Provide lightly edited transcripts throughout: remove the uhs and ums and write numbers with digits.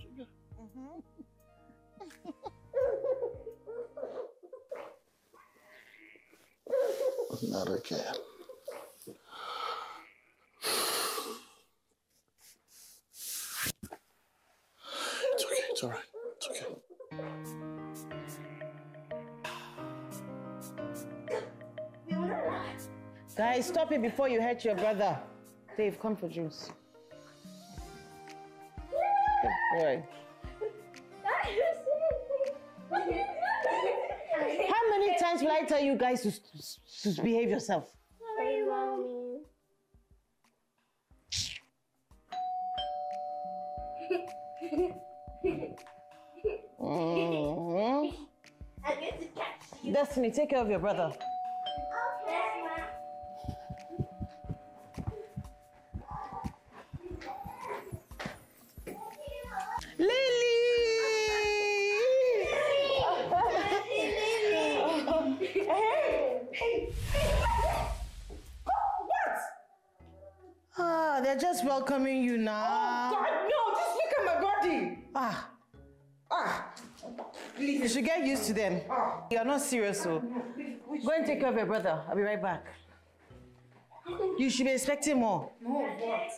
Sugar. Not okay. It's okay, it's alright. It's okay. Guys, stop it before you hurt your brother. Dave, come for juice. Right. How many times will I tell you guys to behave yourself? Sorry, Mommy. I get to catch you. Destiny, take care of your brother. Yes, Ma. Ah, they're just welcoming you now. God, no, just look at my body. You should get used to them. You're not serious, so go and take care of your brother. I'll be right back. You should be expecting more. More of what?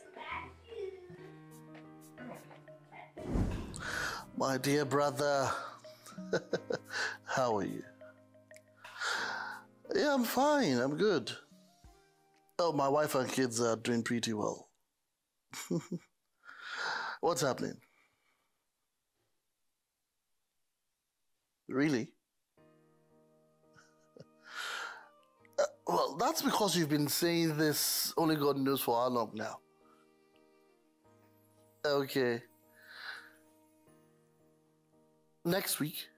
My dear brother, how are you? Yeah, I'm fine. I'm good. Oh, my wife and kids are doing pretty well. What's happening? Really? Well, that's because you've been saying this only God knows for how long now. Okay. Next week?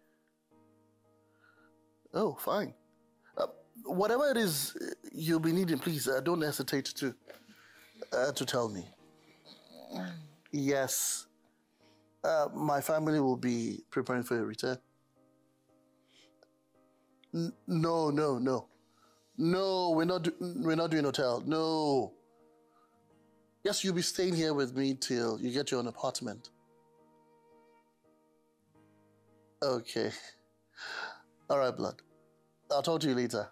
Oh, fine. Whatever it is you'll be needing, please don't hesitate to tell me. Yes. My family will be preparing for your return. No. No, we're not doing hotel. No. Yes, you'll be staying here with me till you get your own apartment. Okay. All right, blood. I'll talk to you later.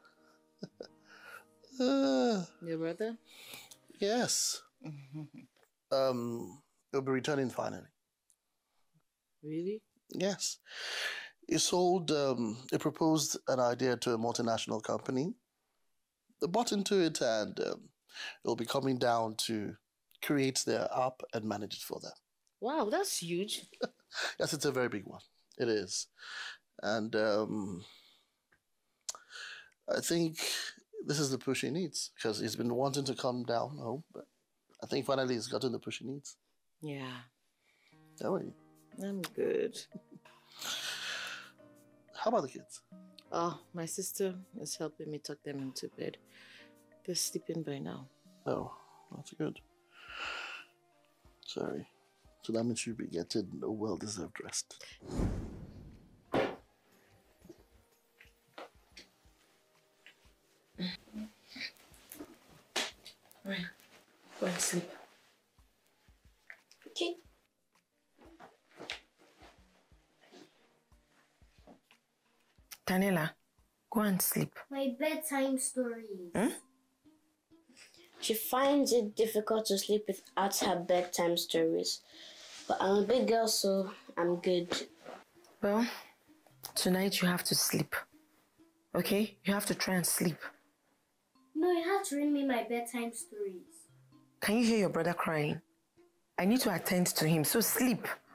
Your brother? Yes. He'll be returning finally. Really? Yes. He proposed an idea to a multinational company. They bought into it and it'll be coming down to create their app and manage it for them. Wow, that's huge. Yes, it's a very big one. It is. And I think this is the push he needs because he's been wanting to come down home, but I think finally he's gotten the push he needs. Yeah. How are you? I'm good. How about the kids? Oh, my sister is helping me tuck them into bed. They're sleeping by now. Oh, that's good. Sorry. So that means you'll be getting a well-deserved rest. Right. Go and sleep. Okay. Daniela, go and sleep. My bedtime stories. She finds it difficult to sleep without her bedtime stories. But I'm a big girl, so I'm good. Well, tonight you have to sleep. Okay? You have to try and sleep. No, you have to read me my bedtime stories. Can you hear your brother crying? I need to attend to him, so sleep.